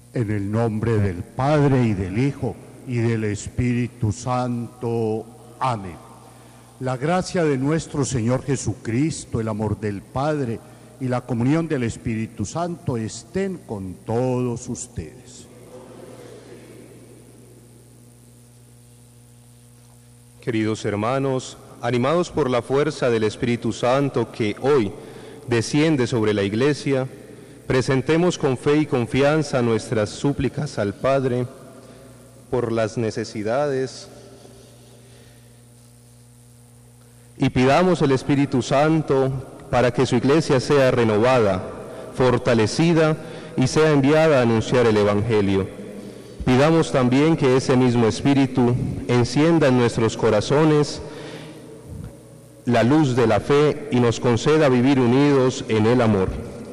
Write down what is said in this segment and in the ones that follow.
En el nombre del Padre, y del Hijo, y del Espíritu Santo. Amén. La gracia de nuestro Señor Jesucristo, el amor del Padre y la comunión del Espíritu Santo estén con todos ustedes. Queridos hermanos, animados por la fuerza del Espíritu Santo que hoy desciende sobre la Iglesia, presentemos con fe y confianza nuestras súplicas al Padre por las necesidades y pidamos el Espíritu Santo para que su Iglesia sea renovada, fortalecida y sea enviada a anunciar el Evangelio. Pidamos también que ese mismo Espíritu encienda en nuestros corazones la luz de la fe y nos conceda vivir unidos en el amor.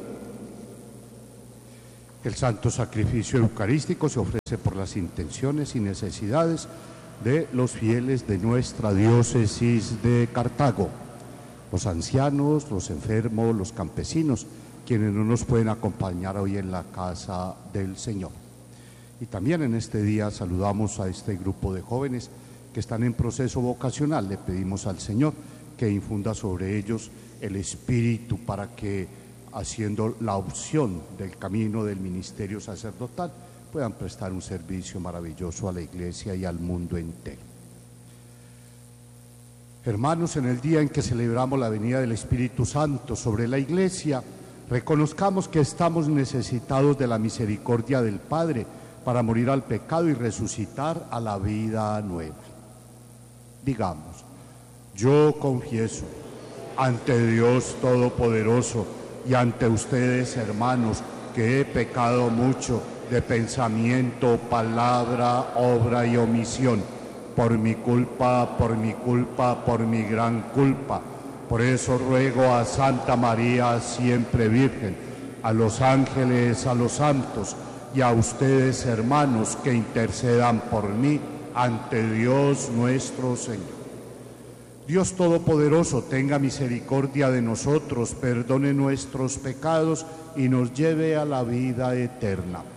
El santo sacrificio eucarístico se ofrece por las intenciones y necesidades de los fieles de nuestra diócesis de Cartago, los ancianos, los enfermos, los campesinos, quienes no nos pueden acompañar hoy en la casa del Señor. Y también en este día saludamos a este grupo de jóvenes que están en proceso vocacional. Le pedimos al Señor que infunda sobre ellos el Espíritu para que, haciendo la opción del camino del ministerio sacerdotal, puedan prestar un servicio maravilloso a la Iglesia y al mundo entero. Hermanos, en el día en que celebramos la venida del Espíritu Santo sobre la Iglesia, reconozcamos que estamos necesitados de la misericordia del Padre para morir al pecado y resucitar a la vida nueva. Digamos: yo confieso ante Dios Todopoderoso y ante ustedes, hermanos, que he pecado mucho de pensamiento, palabra, obra y omisión, por mi culpa, por mi gran culpa. Por eso ruego a Santa María, siempre Virgen, a los ángeles, a los santos y a ustedes, hermanos, que intercedan por mí ante Dios nuestro Señor. Dios Todopoderoso, tenga misericordia de nosotros, perdone nuestros pecados y nos lleve a la vida eterna.